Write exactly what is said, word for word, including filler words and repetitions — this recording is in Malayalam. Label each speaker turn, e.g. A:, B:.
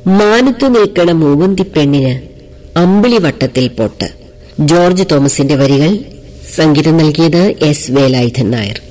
A: മാനത്തു നിൽക്കണ മൂവന്തി പെണ്ണിന് അമ്പിളി വട്ടത്തിൽ പൊട്ട്. ജോർജ് തോമസിന്റെ വരികൾ, സംഗീതം നൽകിയത് എസ് വേലായുധൻ നായർ.